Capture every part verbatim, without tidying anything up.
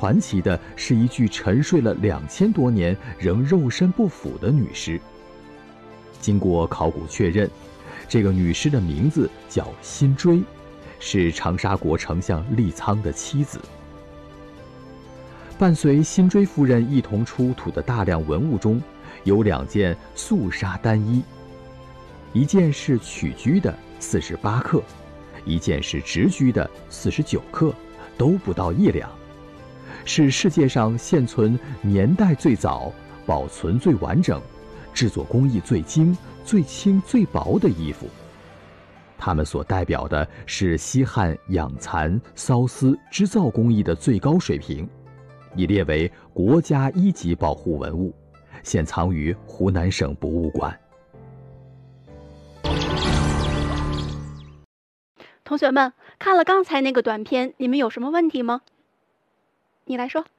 传奇的是一具沉睡了两千多年仍肉身不腐的女尸。经过考古确认，这个女尸的名字叫辛追，是长沙国丞相李沧的妻子。伴随辛追夫人一同出土的大量文物中，有两件素纱单衣，一件是曲居的四十八克，一件是直居的四十九克，都不到一两，是世界上现存年代最早、保存最完整、制作工艺最精、最轻最薄的衣服。它们所代表的是西汉养蚕缫丝织造工艺的最高水平，已列为国家一级保护文物，现藏于湖南省博物馆。 同学们，看了刚才那个短片，你们有什么问题吗？你来说。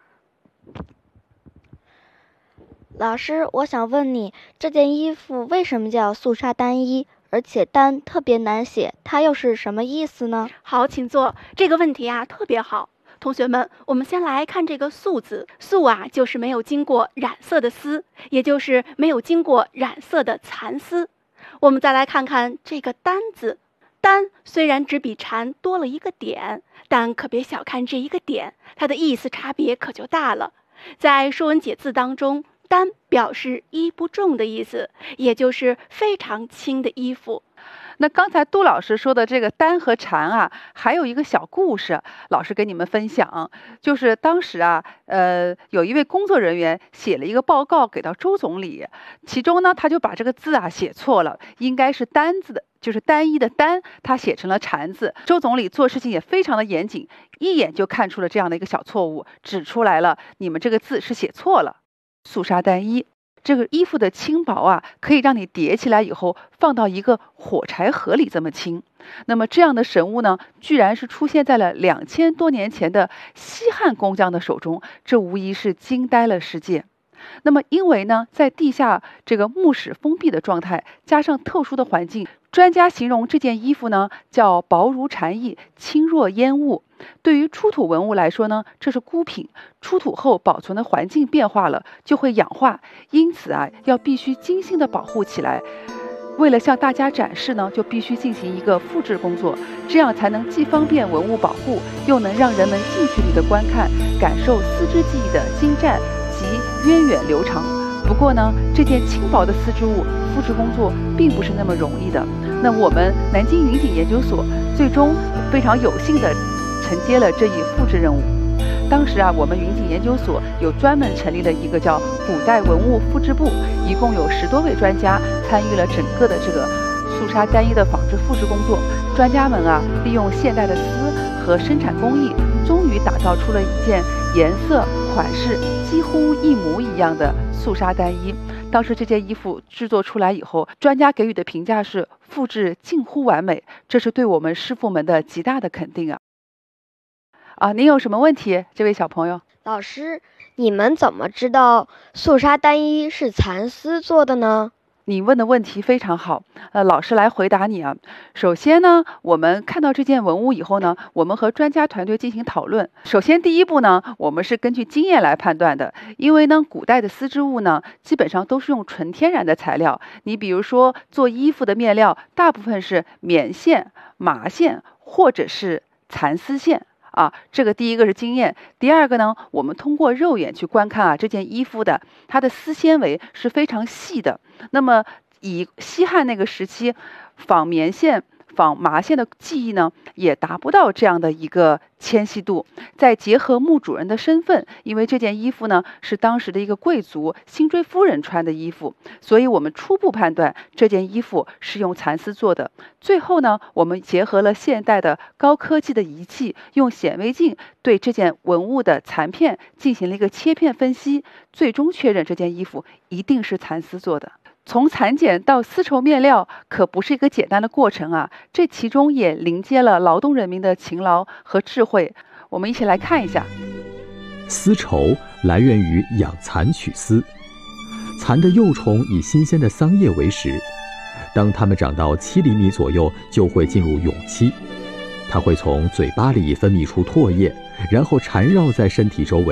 老师，我想问你，这件衣服为什么叫素纱单衣，而且单特别难写，它又是什么意思呢？ 好，请坐。这个问题啊特别好。同学们，我们先来看这个素字。素啊，就是没有经过染色的丝，也就是没有经过染色的蚕丝。我们再来看看这个单字。单虽然只比蝉多了一个点，但可别小看这一个点，它的意思差别可就大了。在《说文解字》当中，单表示衣不重的意思，也就是非常轻的衣服。 那刚才杜老师说的这个单和蝉啊，还有一个小故事，老师跟你们分享，就是当时啊，呃，有一位工作人员写了一个报告给到周总理，其中呢，他就把这个字啊写错了，应该是单字的，就是单一的单，他写成了蝉字。周总理做事情也非常的严谨，一眼就看出了这样的一个小错误，指出来了，你们这个字是写错了。素纱单衣。这个衣服的轻薄啊，可以让你叠起来以后放到一个火柴盒里这么轻。那么这样的神物呢，居然是出现在了两千多年前的西汉工匠的手中，这无疑是惊呆了世界。那么因为呢，在地下这个墓室封闭的状态，加上特殊的环境，专家形容这件衣服呢叫薄如蝉翼，轻若烟雾。对于出土文物来说呢，这是孤品，出土后保存的环境变化了，就会氧化，因此啊，要必须精心的保护起来。为了向大家展示呢，就必须进行一个复制工作，这样才能既方便文物保护，又能让人们近距离的观看，感受丝织技艺的精湛及源远流长。不过呢，这件轻薄的丝织物复制工作并不是那么容易的。那我们南京云锦研究所最终非常有幸的承接了这一复制任务。当时啊，我们云锦研究所有专门成立了一个叫古代文物复制部，一共有十多位专家参与了整个的这个素纱单衣的仿制复制工作。专家们啊，利用现代的丝和生产工艺，终于打造出了一件颜色、款式几乎一模一样的素纱单衣。当时这件衣服制作出来以后，专家给予的评价是复制近乎完美，这是对我们师傅们的极大的肯定啊！啊，您有什么问题，这位小朋友？ 老师，你们怎么知道素纱单衣是蚕丝做的呢？ 你问的问题非常好，呃，老师来回答你啊。首先呢，我们看到这件文物以后呢，我们和专家团队进行讨论。首先第一步呢，我们是根据经验来判断的，因为呢，古代的丝织物呢，基本上都是用纯天然的材料。你比如说做衣服的面料，大部分是棉线、麻线或者是蚕丝线。啊，这个第一个是经验，第二个呢，我们通过肉眼去观看啊，这件衣服的它的丝纤维是非常细的。那么以西汉那个时期纺棉线、纺麻线的技艺呢，也达不到这样的一个纤细度。再结合墓主人的身份，因为这件衣服呢是当时的一个贵族辛追夫人穿的衣服，所以我们初步判断这件衣服是用蚕丝做的。最后呢，我们结合了现代的高科技的仪器，用显微镜对这件文物的残片进行了一个切片分析，最终确认这件衣服一定是蚕丝做的。从蚕茧到丝绸面料可不是一个简单的过程啊，这其中也临接了劳动人民的勤劳和智慧。我们一起来看一下。 丝绸来源于养蚕取丝，蚕的幼虫以新鲜的桑叶为食，当它们长到七厘米左右，就会进入蛹期。它会从嘴巴里分泌出唾液，然后缠绕在身体周围。